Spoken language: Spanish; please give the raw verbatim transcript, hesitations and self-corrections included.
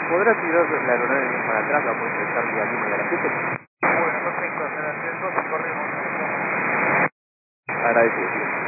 ¿podrá tirar la aeronave para atrás? La puede empezar vía Lima y a las siete. Bueno, perfecto, hasta las tres doce corremos. Agradecido.